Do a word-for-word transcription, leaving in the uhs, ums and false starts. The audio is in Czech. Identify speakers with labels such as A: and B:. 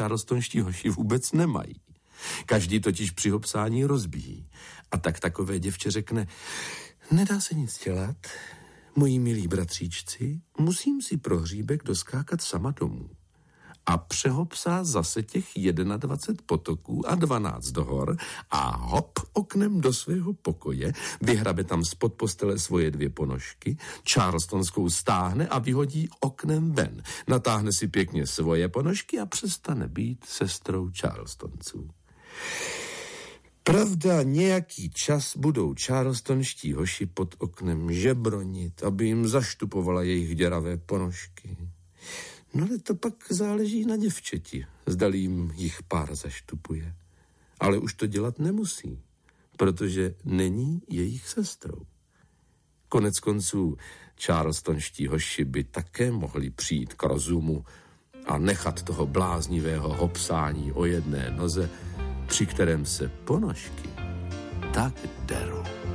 A: charlestonští hoši vůbec nemají. Každý totiž při hopsání rozbíjí. A tak takové děvče řekne, nedá se nic dělat, moji milí bratříčci, musím si pro hříbek doskákat sama domů. A přehopsá zase těch dvacet jedna potoků a dvanáct do hor a hop oknem do svého pokoje, vyhrabe tam spod postele svoje dvě ponožky, charlestonskou stáhne a vyhodí oknem ven. Natáhne si pěkně svoje ponožky a přestane být sestrou charlestonců. Pravda, nějaký čas budou charlestonští hoši pod oknem žebronit, aby jim zaštupovala jejich děravé ponožky. No ale to pak záleží na děvčeti, zdali jim jich pár zaštupuje. Ale už to dělat nemusí, protože není jejich sestrou. Konec konců charlestonští hoši by také mohli přijít k rozumu a nechat toho bláznivého hopsání o jedné noze, při kterém se ponožky tak derou.